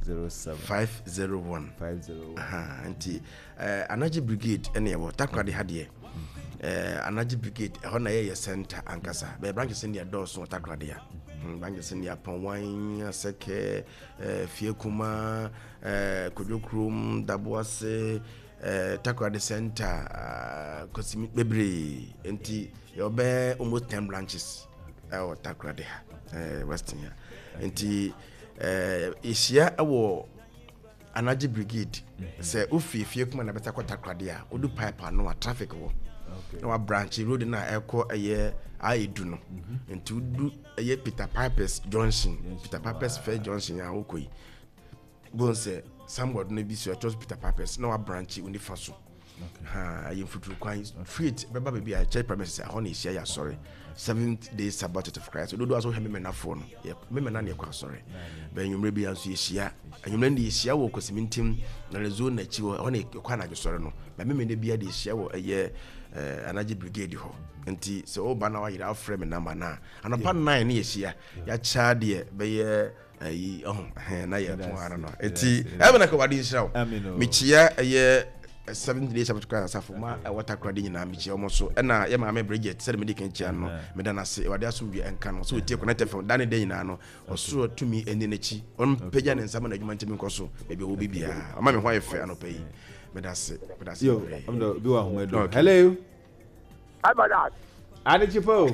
501 anti Anaji Brigade ene wo takrade hade Anaji Brigade ho na ye center ankasa be branches in their doors no takrade ya branches in their ponwan seke fiekuma kodokrum daboase takrade center kosimi bebre anti you be almost 10 branches or takrade western ya anti Asia awo Anaji Brigade say ufi fiekuma na beta kwata krade a odu pipe no a traffic wo no a branch road na eko eye aedu no nti udu eye Peter Pipers Junction Peter Pipers Fair Junction ya okoi bon say somebody no bi so just Peter Pipers no a branch unifa so I futuru kwan street beba baby I check premises I honey share ya sorry 7th day Sabbath of Christ do aso heme na phone me na na kwa sorry ben yumre bi anso yeshia anyumre ndi yeshia wo kosimintim na rezo na chi wo honey kwa na sorry no ba me ne bia de yeshia wo eye Anaji Brigade ho nti se o ba na wa yira afre me number na anapa 9 ne yeshia ya cha de be ye ayi na ye to ara no enti e na ko wadi nshira me chia eye 7 days of Christ ma water crowd nyina michi omoso na ye ma me Bridget said me dikan chia no me dana se wade asombi enka no so tie connect from dane de nyina no osuro tumi eni nachi on peja ne nsama na adwuma ntimi nkoso bebe wo bibia ama me ho ayefe anopai me da se yo am do bi wa ho edo hello hi brother ani chipo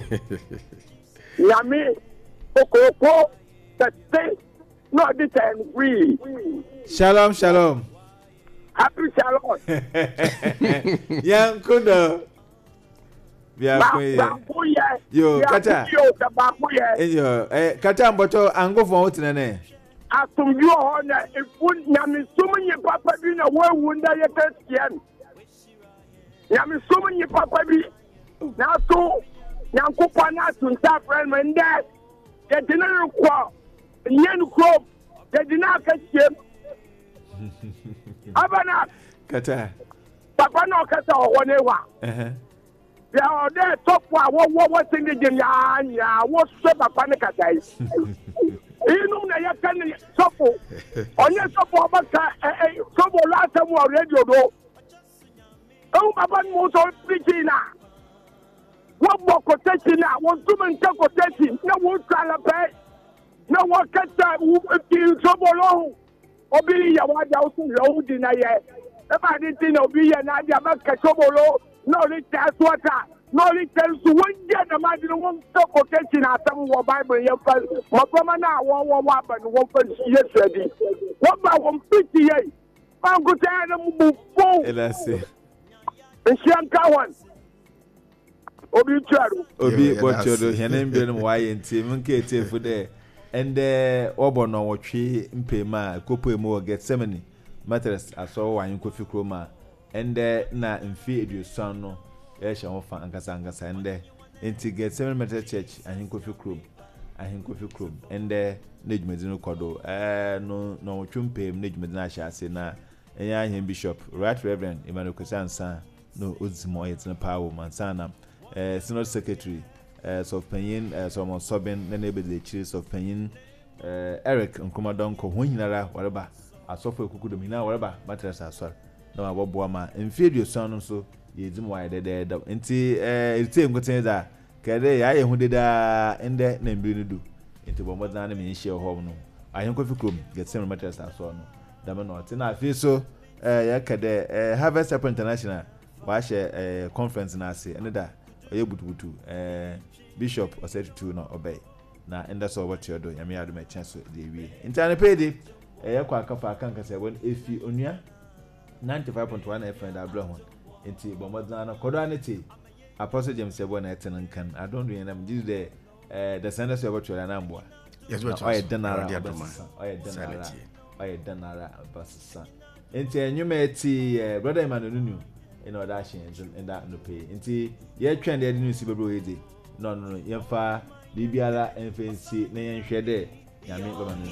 yami okoko tete no this time free shalom happy shalom yang kudo bia ko yo kata yo kata mboto angofo otinene atumju ho na ifun nyame sumunye papa bi na wawu nda ye kasian nyame sumunye papa bi na to nyankopa na tunta friend mende ye dinere kwa nyen ko ye dinaka kasiem abana kata papa no kata wone wa ya ode top wa wo sing game ya wo so papa ne kata inu na ya kan sopo onye sopo abaka sopo last mo radio do o papa mo so pikina wo boko tekina wo zumen ka ko teki na wo sala pe na wo kata sopo lo obi ya waja usu yodi na ye eba di tin obi ya na dia ba kachobolo no ri taswata no ri tensu wonje na ma di won to ko kenchi na atam wo bible ye fa mo bama na wo ba no won fa yesu adi wo ba won piti ye ba nguta na mu fo elase nsian kawan obi charu obi bochodo henen bi no waye ntie munke etefu de ende obono wotwe mpema kopoemu Gethsemane mattress aso wan kofi kroma ende na mfi eduson no ye hye ho fa ankasa ende enti Gethsemane Methodist Church ahin kofi krom ende na dwumadino kodo no wotwe mpem na dwumadino ahye ase na enya ahin bishop Right Reverend Emmanuel Kosansa no ozimo yetina pawo mansana synod secretary Sofpanyin Solomon Sobin na nebe de chiri Sofpanyin Eric Nkomadonko ho nyinara wareba asofo ekuku domina wareba matress asor na maboboa ma mfedio son no so yezim wa de enti irite ngoten da kede ya ye hu deda ende na mbiri du enti bomodna na me nhie ho no ayen kofi krom Gethsemane matress asor no dama no ati na afi so ya kede Harvest Chapel International wa she conference na ase ene da oye butubutu Bishop Osetutu no obey na enda so what you do yami adu me chance de wi intane pedi kwa kafa kanka se won efi onua 95.1 FM da bro hon enti bomodna na kodo anete Apostle James Ebo na eten kan adondu yana mjidi de the sender so what you na mbwa yes what oye denara basasa enti enyume eti brother Emmanuel Nunu ina oda shin enda no pay enti ye twend de news bebro ede no yemfa bibiara enfensi na yenhwe de nyame baba